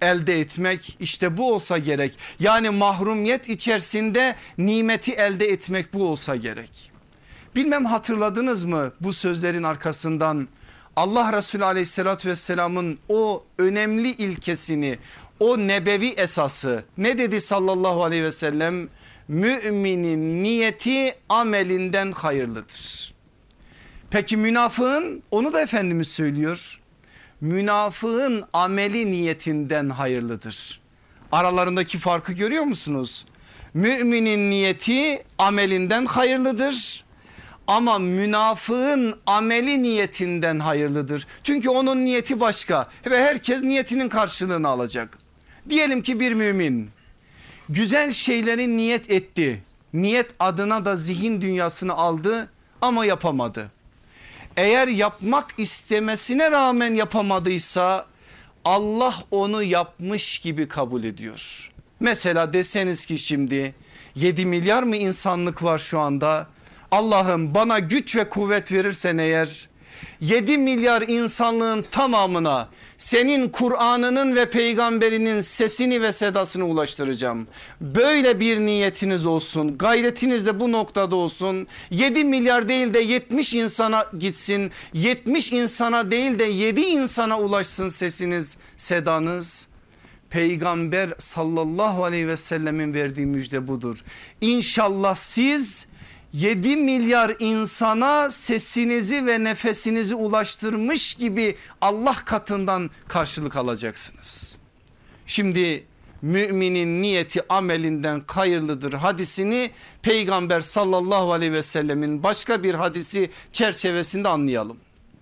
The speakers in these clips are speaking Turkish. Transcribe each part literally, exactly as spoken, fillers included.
elde etmek işte bu olsa gerek. Yani mahrumiyet içerisinde nimeti elde etmek bu olsa gerek. Bilmem hatırladınız mı bu sözlerin arkasından Allah Resulü aleyhissalatü vesselamın o önemli ilkesini, o nebevi esası ne dedi sallallahu aleyhi ve sellem? Müminin niyeti amelinden hayırlıdır. Peki münafığın, onu da Efendimiz söylüyor. Münafığın ameli niyetinden hayırlıdır. Aralarındaki farkı görüyor musunuz? Müminin niyeti amelinden hayırlıdır. Ama münafığın ameli niyetinden hayırlıdır. Çünkü onun niyeti başka ve herkes niyetinin karşılığını alacak. Diyelim ki bir mümin güzel şeyleri niyet etti. Niyet adına da zihin dünyasını aldı ama yapamadı. Eğer yapmak istemesine rağmen yapamadıysa Allah onu yapmış gibi kabul ediyor. Mesela deseniz ki şimdi yedi milyar mı insanlık var şu anda? Allah'ım bana güç ve kuvvet verirsen eğer yedi milyar insanlığın tamamına senin Kur'an'ının ve peygamberinin sesini ve sedasını ulaştıracağım. Böyle bir niyetiniz olsun, gayretiniz de bu noktada olsun. yedi milyar değil de yetmiş insana gitsin, yetmiş insana değil de yedi insana ulaşsın sesiniz, sedanız. Peygamber sallallahu aleyhi ve sellemin verdiği müjde budur. İnşallah siz yedi milyar insana sesinizi ve nefesinizi ulaştırmış gibi Allah katından karşılık alacaksınız. Şimdi müminin niyeti amelinden hayırlıdır hadisini Peygamber sallallahu aleyhi ve sellemin başka bir hadisi çerçevesinde anlayalım.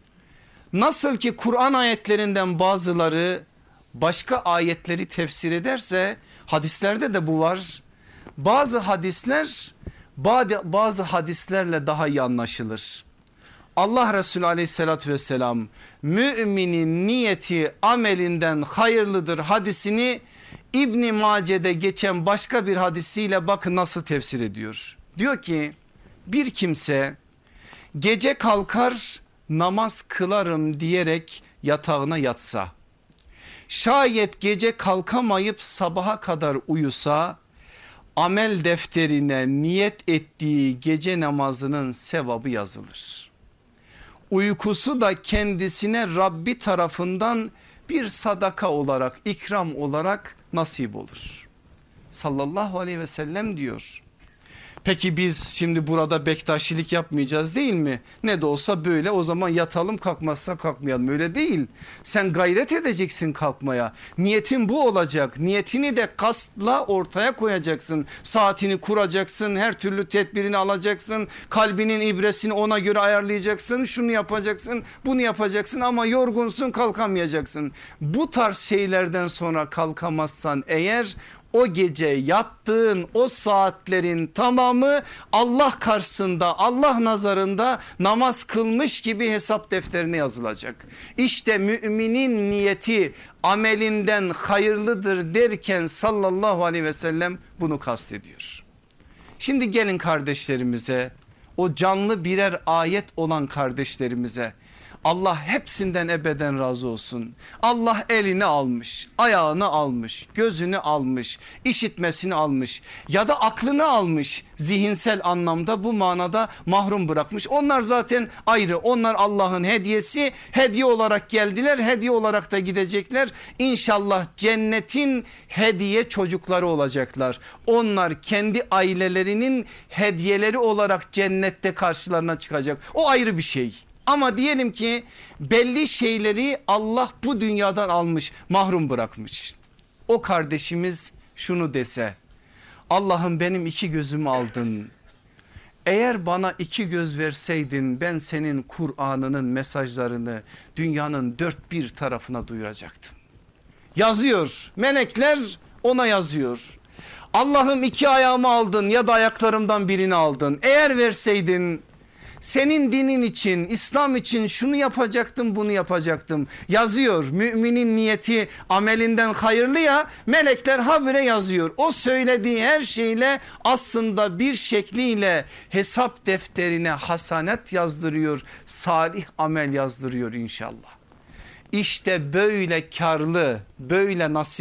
Nasıl ki Kur'an ayetlerinden bazıları başka ayetleri tefsir ederse hadislerde de bu var. Bazı hadisler bazı hadislerle daha iyi anlaşılır. Allah Resulü aleyhissalatü vesselam müminin niyeti amelinden hayırlıdır hadisini İbn-i Mace'de geçen başka bir hadisiyle bakın nasıl tefsir ediyor. Diyor ki bir kimse gece kalkar namaz kılarım diyerek yatağına yatsa, şayet gece kalkamayıp sabaha kadar uyusa, amel defterine niyet ettiği gece namazının sevabı yazılır. Uykusu da kendisine Rabbi tarafından bir sadaka olarak, ikram olarak nasip olur. Sallallahu aleyhi ve sellem diyor. Peki biz şimdi burada bektaşilik yapmayacağız değil mi? Ne de olsa böyle, o zaman yatalım, kalkmazsa kalkmayalım, öyle değil. Sen gayret edeceksin kalkmaya. Niyetin bu olacak. Niyetini de kastla ortaya koyacaksın. Saatini kuracaksın, her türlü tedbirini alacaksın. Kalbinin ibresini ona göre ayarlayacaksın. Şunu yapacaksın, bunu yapacaksın ama yorgunsun, kalkamayacaksın. Bu tarz şeylerden sonra kalkamazsan eğer, o gece yattığın o saatlerin tamamı Allah karşısında, Allah nazarında namaz kılmış gibi hesap defterine yazılacak. İşte müminin niyeti amelinden hayırlıdır derken sallallahu aleyhi ve sellem bunu kastediyor. Şimdi gelin kardeşlerimize, o canlı birer ayet olan kardeşlerimize, Allah hepsinden ebeden razı olsun. Allah elini almış, ayağını almış, gözünü almış, işitmesini almış ya da aklını almış, zihinsel anlamda bu manada mahrum bırakmış. Onlar zaten ayrı, onlar Allah'ın hediyesi, hediye olarak geldiler, hediye olarak da gidecekler. İnşallah cennetin hediye çocukları olacaklar. Onlar kendi ailelerinin hediyeleri olarak cennette karşılarına çıkacak. O ayrı bir şey. Ama diyelim ki belli şeyleri Allah bu dünyadan almış, mahrum bırakmış. O kardeşimiz şunu dese: Allah'ım benim iki gözümü aldın. Eğer bana iki göz verseydin ben senin Kur'an'ının mesajlarını dünyanın dört bir tarafına duyuracaktım. Yazıyor, melekler ona yazıyor. Allah'ım iki ayağımı aldın ya da ayaklarımdan birini aldın. Eğer verseydin senin dinin için, İslam için şunu yapacaktım, bunu yapacaktım. Yazıyor. Müminin niyeti amelinden hayırlı ya, melekler habire yazıyor. O söylediği her şeyle aslında bir şekliyle hesap defterine hasanet yazdırıyor, salih amel yazdırıyor inşallah. İşte böyle karlı, böyle nasip